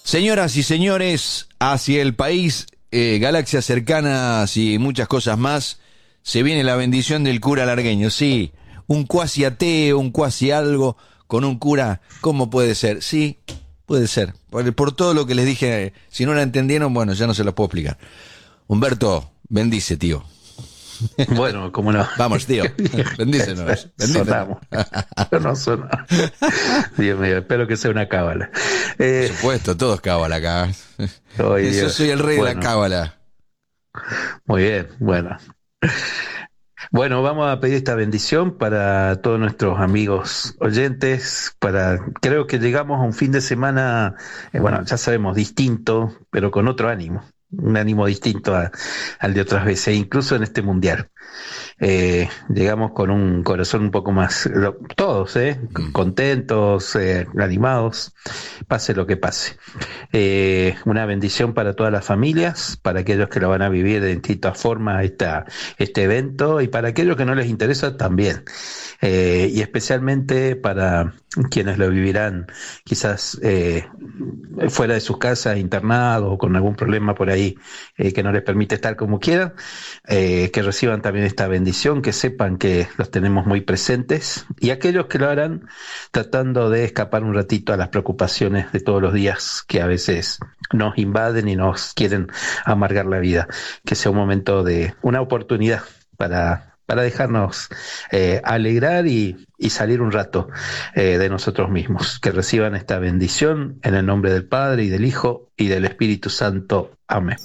Señoras y señores, hacia el país, galaxias cercanas y muchas cosas más, se viene la bendición del cura largueño. Sí, un cuasi ateo, un cuasi algo, con un cura, ¿cómo puede ser? Sí, puede ser. Por todo lo que les dije, si no la entendieron, bueno, ya no se lo puedo explicar. Humberto, bendice, tío. Bueno, cómo no. Vamos, tío, bendícenos, bendícenos. Sonamos. No sonamos. Dios mío, espero que sea una cábala. Por Eh, supuesto, todos cábala acá. Ay, Yo soy Dios. el rey de la Bueno, cábala. muy bien, bueno. Bueno, vamos a pedir esta bendición para todos nuestros amigos oyentes, creo que llegamos a un fin de semana, bueno, ya sabemos, distinto, pero con otro ánimo, un ánimo distinto al de otras veces, incluso en este mundial. Llegamos con un corazón un poco más, todos, Mm. contentos, animados, pase lo que pase. Una bendición para todas las familias, para aquellos que lo van a vivir de distintas formas este evento y para aquellos que no les interesa también. Y especialmente para quienes lo vivirán quizás fuera de sus casas, internados o con algún problema por ahí que no les permite estar como quieran, que reciban también esta bendición, que sepan que los tenemos muy presentes y aquellos que lo harán tratando de escapar un ratito a las preocupaciones de todos los días que a veces nos invaden y nos quieren amargar la vida, que sea un momento de una oportunidad para dejarnos alegrar y salir un rato de nosotros mismos. Que reciban esta bendición en el nombre del Padre y del Hijo y del Espíritu Santo. Amén.